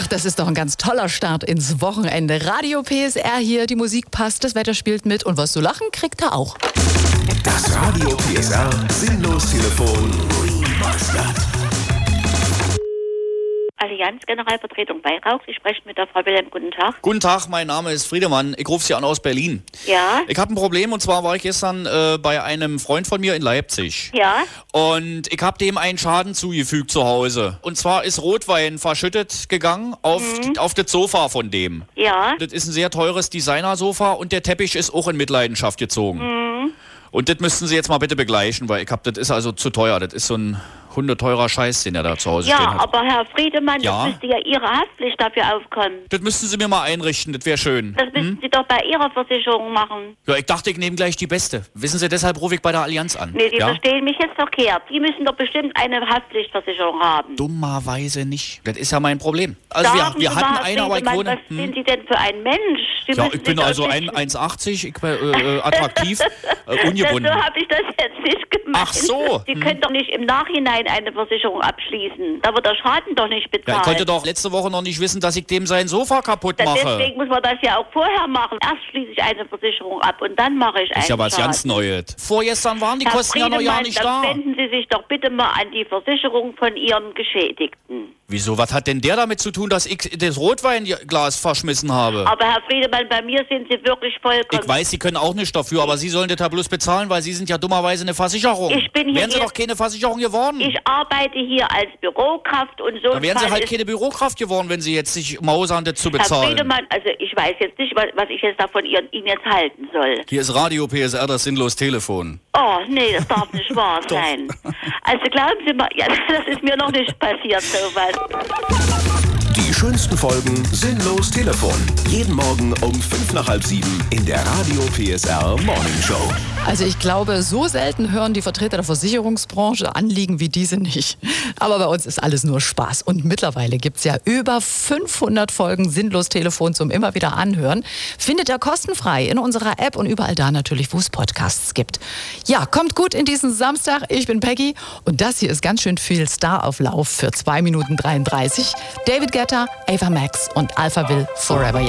Ach, das ist doch ein ganz toller Start ins Wochenende. Radio PSR hier, die Musik passt, das Wetter spielt mit und was zu lachen kriegt er auch. Das Radio PSR Sinnlos-Telefon Remastered. Allianz Generalvertretung Weihrauch. Sie sprechen mit der Frau Wilhelm. Guten Tag. Guten Tag, mein Name ist Friedemann. Ich rufe Sie an aus Berlin. Ja. Ich habe ein Problem und zwar war ich gestern bei einem Freund von mir in Leipzig. Ja. Und ich habe dem einen Schaden zugefügt zu Hause. Und zwar ist Rotwein verschüttet gegangen auf das Sofa von dem. Ja. Das ist ein sehr teures Designersofa und der Teppich ist auch in Mitleidenschaft gezogen. Und das müssten Sie jetzt mal bitte begleichen, weil das ist also zu teuer. Das ist so ein hundeteurer Scheiß, den er da zu Hause stehen hat. Ja, aber Herr Friedemann, Ja? das müsste ja Ihre Haftpflicht dafür aufkommen. Das müssten Sie mir mal einrichten, das wäre schön. Das müssten Sie doch bei Ihrer Versicherung machen. Ja, ich dachte, ich nehme gleich die beste. Wissen Sie, deshalb rufe ich bei der Allianz an. Nee, Sie ja? verstehen mich jetzt verkehrt. Sie müssen doch bestimmt eine Haftpflichtversicherung haben. Dummerweise nicht. Das ist ja mein Problem. Also Sagen wir Sie hatten mal, eine, aber ich Friedemann, wohne... was sind Sie denn für ein Mensch? Sie Ja, müssen ich bin sich also ausrichten. 1,80, ich bin attraktiv, ungebunden. So habe ich das jetzt nicht gemeint. Ach so. Sie können doch nicht im Nachhinein eine Versicherung abschließen. Da wird der Schaden doch nicht Ja, bezahlt. ich konnte doch letzte Woche noch nicht wissen, dass ich dem sein Sofa kaputt mache. Deswegen muss man das ja auch vorher machen. Erst schließe ich eine Versicherung ab und dann mache ich einen Ist ja was Schaden. ganz Neues. Vorgestern waren die Herr Kosten ja noch ja Friedemann, nicht dann da. wenden Sie sich doch bitte mal an die Versicherung von Ihrem Geschädigten. Wieso, was hat denn der damit zu tun, dass ich das Rotweinglas verschmissen habe? Aber Herr Friedemann, bei mir sind Sie wirklich vollkommen... Ich weiß, Sie können auch nichts dafür, aber Sie sollen das ja bloß bezahlen, weil Sie sind ja dummerweise eine Versicherung. Ich bin hier Wären Sie jetzt- doch keine Versicherung geworden. Ich arbeite hier als Bürokraft und so... Da wären Sie ein Fall halt ist- keine Bürokraft geworden, wenn Sie jetzt sich mausern, das zu Herr bezahlen. Friedemann, also ich weiß jetzt nicht, was ich jetzt davon Ihnen jetzt halten soll. Hier ist Radio PSR, das sinnlos Telefon. Oh, nee, das darf nicht wahr sein. Also glauben Sie mal, ja, das ist mir noch nicht passiert, sowas. Die schönsten Folgen Sinnlos Telefon. Jeden Morgen um 6:55 in der Radio PSR Morning Show. Also ich glaube, so selten hören die Vertreter der Versicherungsbranche Anliegen wie diese nicht. Aber bei uns ist alles nur Spaß. Und mittlerweile gibt es ja über 500 Folgen Sinnlos-Telefon zum immer wieder anhören. Findet ihr kostenfrei in unserer App und überall da natürlich, wo es Podcasts gibt. Ja, kommt gut in diesen Samstag. Ich bin Peggy und das hier ist ganz schön viel Star-Auflauf für 2 Minuten 33. David Guetta, Ava Max und Alphaville Forever Young.